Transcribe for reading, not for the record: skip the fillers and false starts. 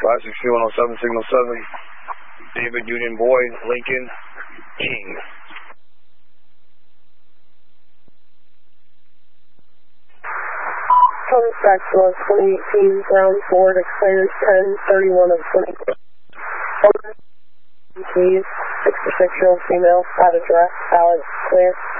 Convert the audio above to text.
56107, signal 7. David, Union Boy, Lincoln, King. Contact was 2018, ground 4, declared 10:31 of 20. Please, 66-year-old female, out of dress, valid, clear.